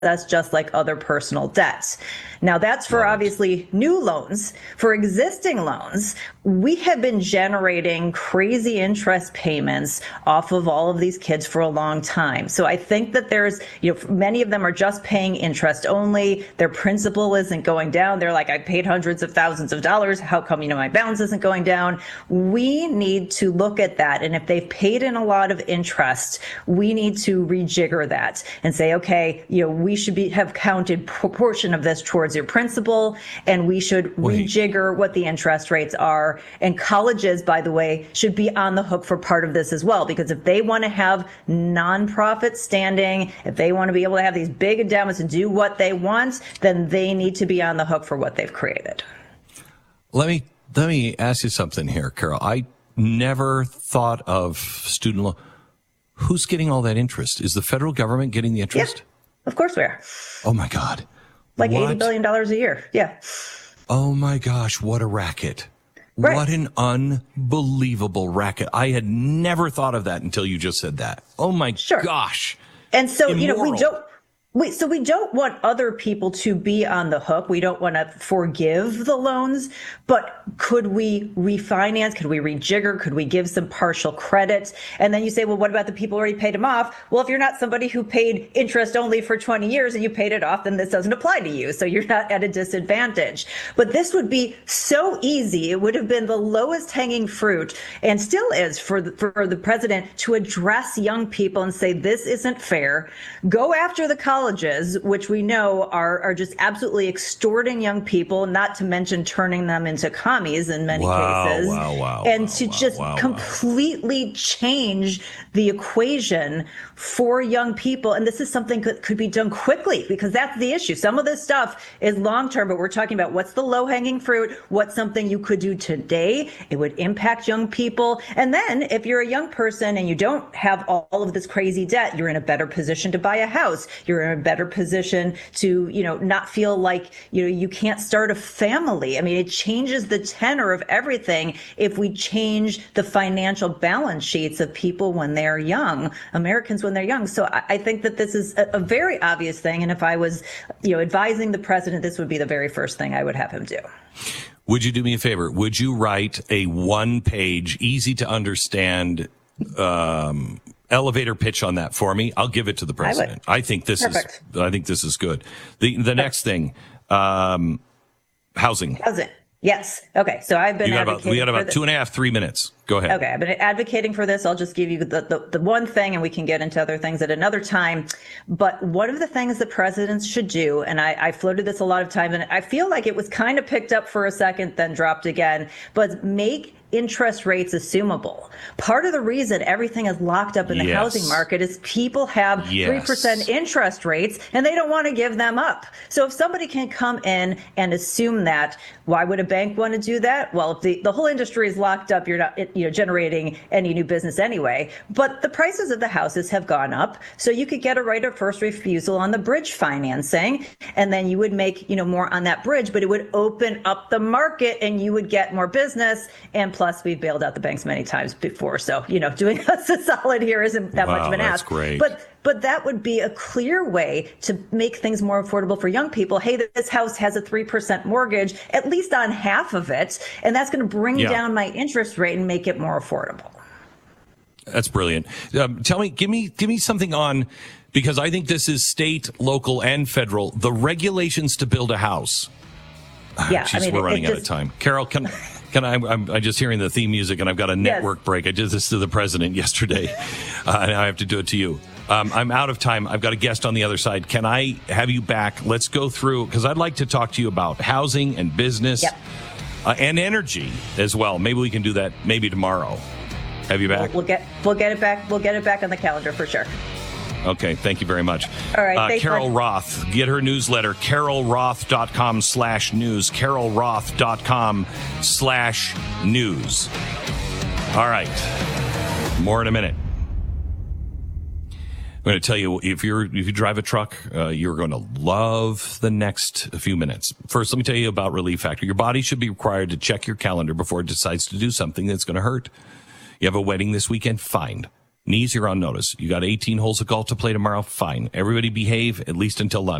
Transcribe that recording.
that's just like other personal debts. Now, that's for obviously new loans. For existing loans, we have been generating crazy interest payments off of all of these kids for a long time. So I think that there's, many of them are just paying interest only. Their principal isn't going down. They're like, I paid hundreds of thousands of dollars. How come, my balance isn't going down? We need to look at that. And if they've paid in a lot of interest, we need to rejigger that and say, okay, we should have counted proportion of this towards your principal, and we should rejigger what the interest rates are. And colleges, by the way, should be on the hook for part of this as well, because if they want to have nonprofit standing, if they want to be able to have these big endowments and do what they want, then they need to be on the hook for what they've created. Let me ask you something here, Carol. I never thought of student loan. Who's getting all that interest? Is the federal government getting the interest? Yeah, of course we are. Oh, my God. Like $80 billion a year. Yeah. Oh, my gosh. What a racket. Right. What an unbelievable racket. I had never thought of that until you just said that. Oh, my gosh. And so, Immoral. we don't want other people to be on the hook. We don't want to forgive the loans, but could we refinance? Could we rejigger? Could we give some partial credit? And then you say, well, what about the people who already paid them off? Well, if you're not somebody who paid interest only for 20 years and you paid it off, then this doesn't apply to you. So you're not at a disadvantage. But this would be so easy. It would have been the lowest hanging fruit, and still is, for the president to address young people and say, this isn't fair. Go after the colleges, which we know are just absolutely extorting young people, not to mention turning them into commies in many cases. And to just completely change the equation for young people. And this is something that could be done quickly, because that's the issue. Some of this stuff is long term, but we're talking about what's the low hanging fruit, what's something you could do today. It would impact young people. And then if you're a young person and you don't have all of this crazy debt, you're in a better position to buy a house. You're in a better position to, not feel like, you can't start a family. I mean, it changes the tenor of everything if we change the financial balance sheets of people when they're young, Americans when they're young. So I think that this is a very obvious thing. And if I was, advising the president, this would be the very first thing I would have him do. Would you do me a favor? Would you write a one-page, easy to understand, elevator pitch on that for me? I'll give it to the president. I think this is good. The next thing, housing. Housing. Yes. Okay. So I've been advocating. We got about 2.5, 3 minutes. Go ahead. Okay. I've been advocating for this. I'll just give you the one thing, and we can get into other things at another time. But one of the things the presidents should do, and I floated this a lot of time, and I feel like it was kind of picked up for a second, then dropped again, but make interest rates assumable. Part of the reason everything is locked up in the housing market is people have 3% interest rates and they don't want to give them up. So if somebody can come in and assume that, why would a bank want to do that? Well, if the whole industry is locked up, you're not generating any new business anyway. But the prices of the houses have gone up, so you could get a right of first refusal on the bridge financing, and then you would make more on that bridge, but it would open up the market and you would get more business. And plus, we've bailed out the banks many times before, so doing us a solid here isn't that much of an ask. Great. But that would be a clear way to make things more affordable for young people. Hey, this house has a 3% mortgage, at least on half of it, and that's going to bring down my interest rate and make it more affordable. That's brilliant. Tell me, give me something on, because I think this is state, local, and federal, the regulations to build a house. Yeah, we're running out of time. Carol, I'm just hearing the theme music, and I've got a network break. I did this to the president yesterday, and I have to do it to you. I'm out of time. I've got a guest on the other side. Can I have you back? Let's go through, because I'd like to talk to you about housing and business and energy as well. Maybe we can do that maybe tomorrow. Have you back? We'll get it back. We'll get it back on the calendar for sure. Okay, thank you very much. All right, thanks, Carol Roth, get her newsletter, carolroth.com/news, carolroth.com/news. All right, more in a minute. I'm going to tell you, if you drive a truck, you're going to love the next few minutes. First, let me tell you about Relief Factor. Your body should be required to check your calendar before it decides to do something that's going to hurt. You have a wedding this weekend? Fine. Knees, you're on notice. You got 18 holes of golf to play tomorrow. Fine. Everybody behave at least until lunch.